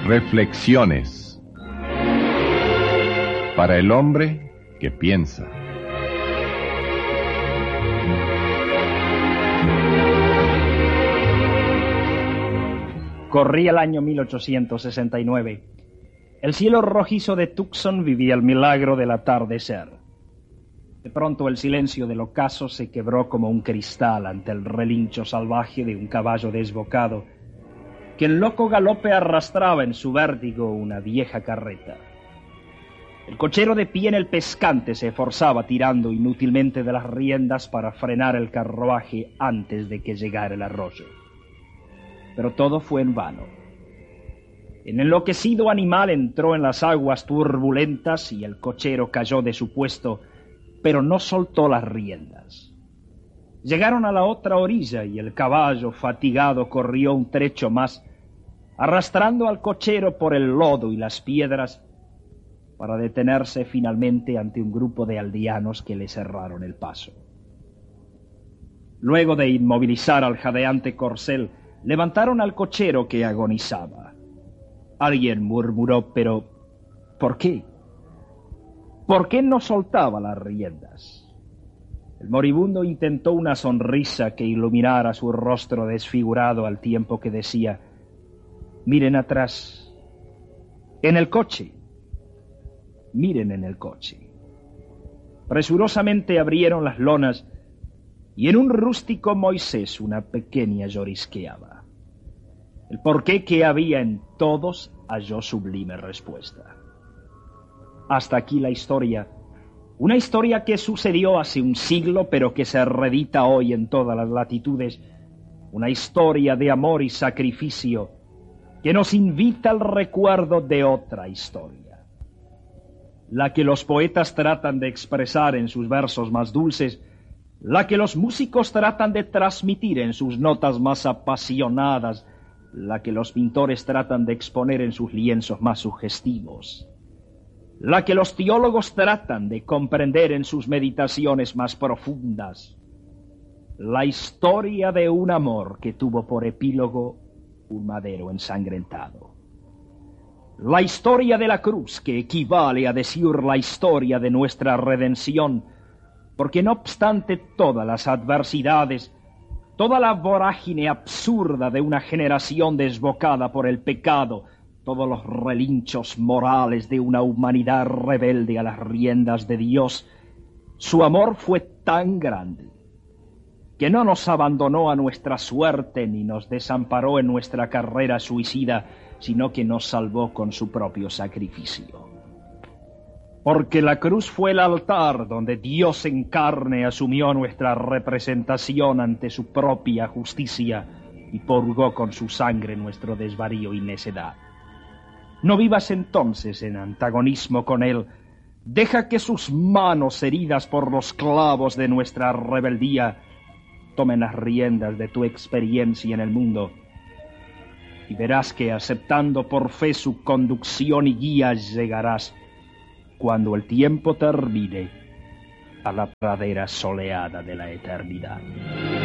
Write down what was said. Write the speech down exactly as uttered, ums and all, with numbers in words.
Reflexiones para el hombre que piensa. Corría el año mil ochocientos sesenta y nueve. El cielo rojizo de Tucson vivía el milagro del atardecer. De pronto el silencio del ocaso se quebró como un cristal ante el relincho salvaje de un caballo desbocado que en loco galope arrastraba en su vértigo una vieja carreta. El cochero de pie en el pescante se esforzaba tirando inútilmente de las riendas para frenar el carruaje antes de que llegara el arroyo. Pero todo fue en vano. El enloquecido animal entró en las aguas turbulentas y el cochero cayó de su puesto, pero no soltó las riendas. Llegaron a la otra orilla y el caballo, fatigado, corrió un trecho más, arrastrando al cochero por el lodo y las piedras, para detenerse finalmente ante un grupo de aldeanos que le cerraron el paso. Luego de inmovilizar al jadeante corcel, levantaron al cochero que agonizaba. Alguien murmuró, pero ¿por qué? ¿Por qué no soltaba las riendas? El moribundo intentó una sonrisa que iluminara su rostro desfigurado al tiempo que decía: miren atrás, en el coche, miren en el coche. Presurosamente abrieron las lonas y en un rústico Moisés una pequeña llorisqueaba. El porqué que había en todos halló sublime respuesta. Hasta aquí la historia, una historia que sucedió hace un siglo, pero que se reedita hoy en todas las latitudes, una historia de amor y sacrificio que nos invita al recuerdo de otra historia, la que los poetas tratan de expresar en sus versos más dulces, la que los músicos tratan de transmitir en sus notas más apasionadas, la que los pintores tratan de exponer en sus lienzos más sugestivos, la que los teólogos tratan de comprender en sus meditaciones más profundas, la historia de un amor que tuvo por epílogo un madero ensangrentado, la historia de la cruz, que equivale a decir la historia de nuestra redención, porque no obstante todas las adversidades, toda la vorágine absurda de una generación desbocada por el pecado, todos los relinchos morales de una humanidad rebelde a las riendas de Dios, su amor fue tan grande que no nos abandonó a nuestra suerte ni nos desamparó en nuestra carrera suicida, sino que nos salvó con su propio sacrificio. Porque la cruz fue el altar donde Dios en carne asumió nuestra representación ante su propia justicia y purgó con su sangre nuestro desvarío y necedad. No vivas entonces en antagonismo con Él. Deja que sus manos heridas por los clavos de nuestra rebeldía tomen las riendas de tu experiencia en el mundo, y verás que aceptando por fe su conducción y guía llegarás, cuando el tiempo termine, a la pradera soleada de la eternidad.